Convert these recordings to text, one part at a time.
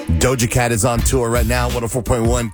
Doja Cat is on tour right now, 104.1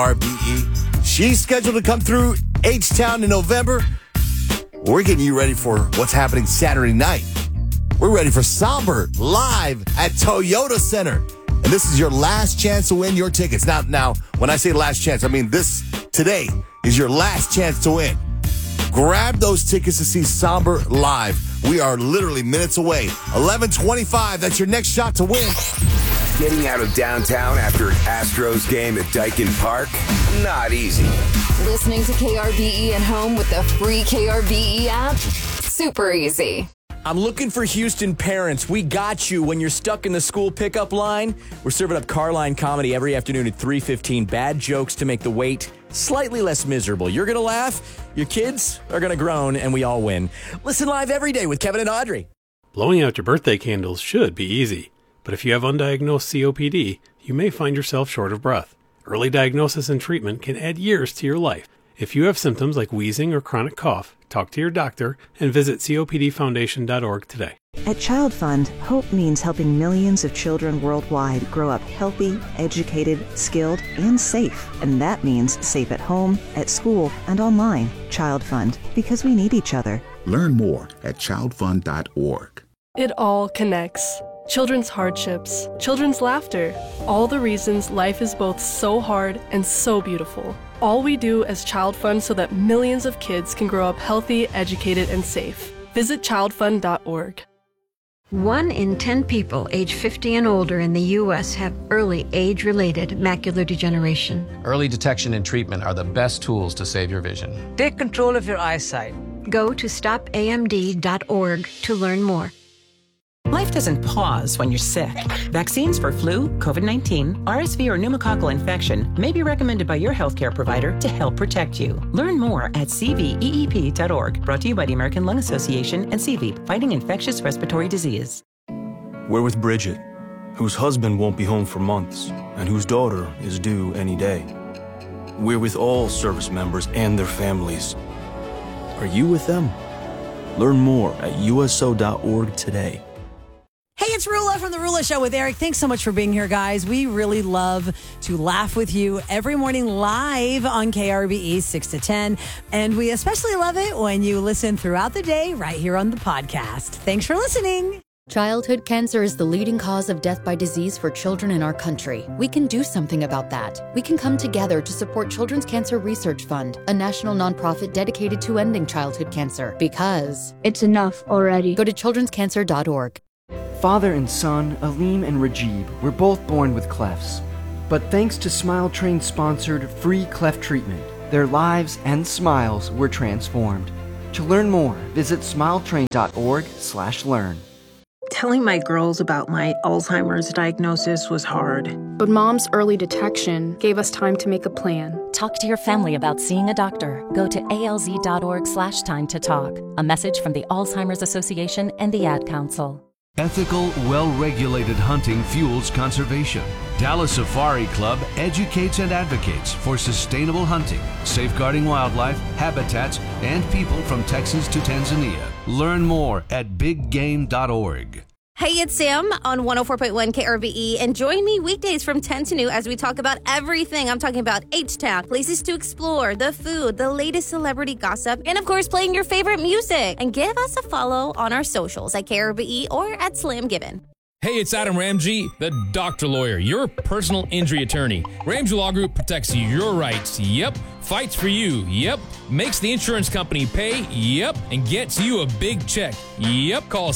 KRBE. She's scheduled to come through H-Town in November. We're getting you ready for what's happening Saturday night. We're ready for Somber live at Toyota Center. And this is your last chance to win your tickets. Now, when I say last chance, I mean today is your last chance to win. Grab those tickets to see Somber live. We are literally minutes away. 11:25, that's your next shot to win. Getting out of downtown after an Astros game at Daikin Park? Not easy. Listening to KRBE at home with the free KRBE app? Super easy. I'm looking for Houston parents. We got you when you're stuck in the school pickup line. We're serving up Carline comedy every afternoon at 3:15. Bad jokes to make the wait slightly less miserable. You're going to laugh, your kids are going to groan, and we all win. Listen live every day with Kevin and Audrey. Blowing out your birthday candles should be easy, but if you have undiagnosed COPD, you may find yourself short of breath. Early diagnosis and treatment can add years to your life. If you have symptoms like wheezing or chronic cough, talk to your doctor and visit copdfoundation.org today. At Child Fund, hope means helping millions of children worldwide grow up healthy, educated, skilled, and safe. And that means safe at home, at school, and online. Child Fund, because we need each other. Learn more at childfund.org. It all connects. Children's hardships, children's laughter, all the reasons life is both so hard and so beautiful. All we do as Child Fund so that millions of kids can grow up healthy, educated, and safe. Visit childfund.org. 1 in 10 people age 50 and older in the U.S. have early age-related macular degeneration. Early detection and treatment are the best tools to save your vision. Take control of your eyesight. Go to stopamd.org to learn more. Life doesn't pause when you're sick. Vaccines for flu, COVID-19, RSV, or pneumococcal infection may be recommended by your healthcare provider to help protect you. Learn more at cveep.org. Brought to you by the American Lung Association and CVEEP, fighting infectious respiratory disease. We're with Bridget, whose husband won't be home for months and whose daughter is due any day. We're with all service members and their families. Are you with them? Learn more at uso.org today. Hey, it's Rula from The Rula Show with Eric. Thanks so much for being here, guys. We really love to laugh with you every morning live on KRBE 6 to 10. And we especially love it when you listen throughout the day right here on the podcast. Thanks for listening. Childhood cancer is the leading cause of death by disease for children in our country. We can do something about that. We can come together to support Children's Cancer Research Fund, a national nonprofit dedicated to ending childhood cancer. Because it's enough already. Go to childrenscancer.org. Father and son, Aleem and Rajib, were both born with clefts. But thanks to Smile Train-sponsored free cleft treatment, their lives and smiles were transformed. To learn more, visit smiletrain.org/learn. Telling my girls about my Alzheimer's diagnosis was hard. But Mom's early detection gave us time to make a plan. Talk to your family about seeing a doctor. Go to alz.org/time to talk. A message from the Alzheimer's Association and the Ad Council. Ethical, well-regulated hunting fuels conservation. Dallas Safari Club educates and advocates for sustainable hunting, safeguarding wildlife, habitats, and people from Texas to Tanzania. Learn more at biggame.org. Hey, it's Sam on 104.1 KRBE, and join me weekdays from 10 to noon as we talk about everything. I'm talking about H-Town, places to explore, the food, the latest celebrity gossip, and of course, playing your favorite music. And give us a follow on our socials at KRBE or at Slam Given. Hey, it's Adam Ramsey, the doctor lawyer, your personal injury attorney. Ramsey Law Group protects your rights. Yep. Fights for you. Yep. Makes the insurance company pay. Yep. And gets you a big check. Yep. Call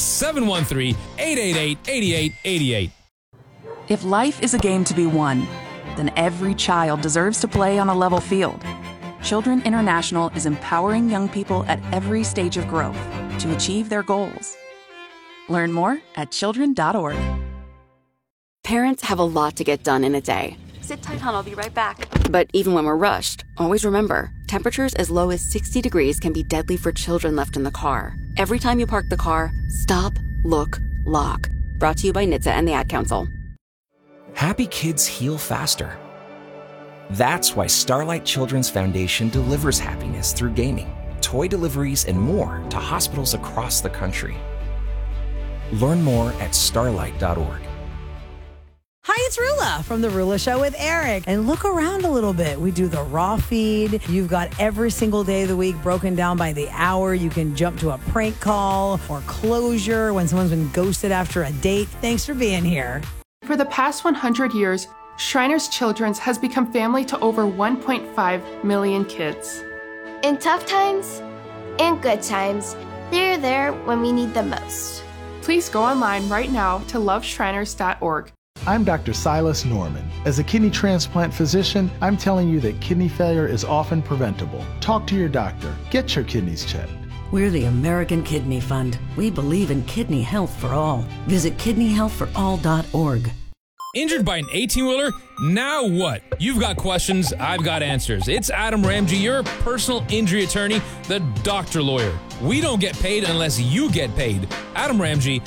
713-888-8888. If life is a game to be won, then every child deserves to play on a level field. Children International is empowering young people at every stage of growth to achieve their goals. Learn more at children.org. Parents have a lot to get done in a day. Sit tight, hon. I'll be right back. But even when we're rushed, always remember, temperatures as low as 60 degrees can be deadly for children left in the car. Every time you park the car, stop, look, lock. Brought to you by NHTSA and the Ad Council. Happy kids heal faster. That's why Starlight Children's Foundation delivers happiness through gaming, toy deliveries, and more to hospitals across the country. Learn more at starlight.org. Hi, it's Rula from The Rula Show with Eric. And look around a little bit. We do the raw feed. You've got every single day of the week broken down by the hour. You can jump to a prank call or closure when someone's been ghosted after a date. Thanks for being here. For the past 100 years, Shriners Children's has become family to over 1.5 million kids. In tough times and good times, they're there when we need them most. Please go online right now to loveshriners.org. I'm Dr. Silas Norman. As a kidney transplant physician, I'm telling you that kidney failure is often preventable. Talk to your doctor. Get your kidneys checked. We're the American Kidney Fund. We believe in kidney health for all. Visit kidneyhealthforall.org. Injured by an 18-wheeler? Now what? You've got questions, I've got answers. It's Adam Ramsey, your personal injury attorney, the doctor lawyer. We don't get paid unless you get paid. Adam Ramsey,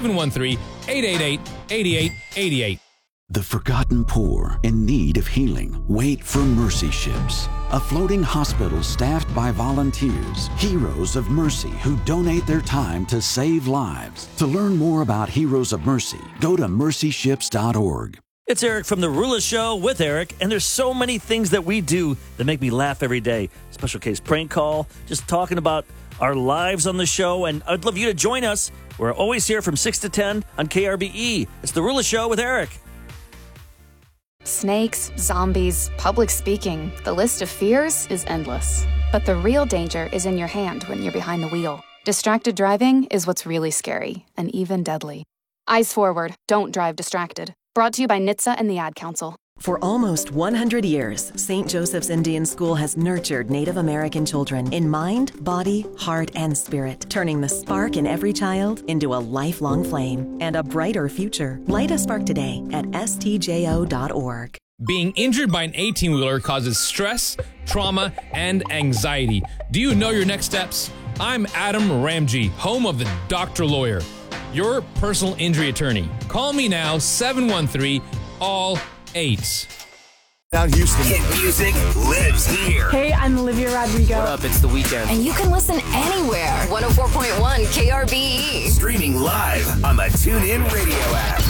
713-888-8888. The forgotten poor in need of healing wait for Mercy Ships, a floating hospital staffed by volunteers, heroes of mercy who donate their time to save lives. To learn more about Heroes of Mercy, go to mercyships.org. It's Eric from The Rula Show with Eric, and there's so many things that we do that make me laugh every day. Special case prank call, just talking about our lives on the show, and I'd love you to join us. We're always here from 6 to 10 on KRBE. It's The Rula Show with Eric. Snakes, zombies, public speaking. The list of fears is endless. But the real danger is in your hand when you're behind the wheel. Distracted driving is what's really scary and even deadly. Eyes forward, don't drive distracted. Brought to you by NHTSA and the Ad Council. For almost 100 years, St. Joseph's Indian School has nurtured Native American children in mind, body, heart, and spirit, turning the spark in every child into a lifelong flame and a brighter future. Light a spark today at stjo.org. Being injured by an 18-wheeler causes stress, trauma, and anxiety. Do you know your next steps? I'm Adam Ramsey, home of the Doctor Lawyer, your personal injury attorney. Call me now, 713-ALL-8. Down Houston. Hit music lives here. Hey, I'm Olivia Rodrigo. What up? It's The Weeknd. And you can listen anywhere. 104.1 KRBE. Streaming live on the TuneIn Radio app.